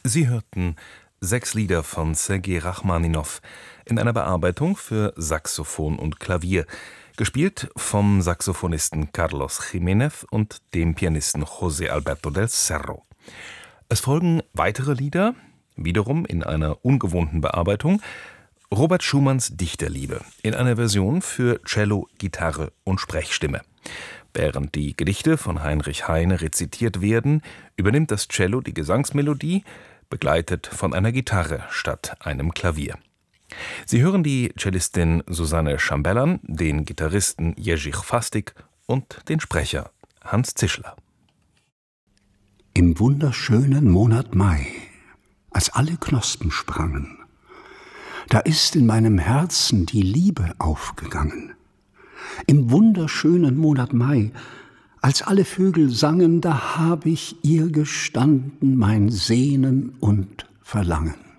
Sie hörten 6 Lieder von Sergei Rachmaninow in einer Bearbeitung für Saxophon und Klavier, gespielt vom Saxophonisten Carlos Jiménez und dem Pianisten José Alberto del Cerro. Es folgen weitere Lieder, wiederum in einer ungewohnten Bearbeitung, Robert Schumanns Dichterliebe in einer Version für Cello, Gitarre und Sprechstimme. Während die Gedichte von Heinrich Heine rezitiert werden, übernimmt das Cello die Gesangsmelodie, begleitet von einer Gitarre statt einem Klavier. Sie hören die Cellistin Susanne Chambellan, den Gitarristen Jerzy Chwastik und den Sprecher Hans Zischler. Im wunderschönen Monat Mai, als alle Knospen sprangen, da ist in meinem Herzen die Liebe aufgegangen. Im wunderschönen Monat Mai, als alle Vögel sangen, da hab ich ihr gestanden mein Sehnen und Verlangen.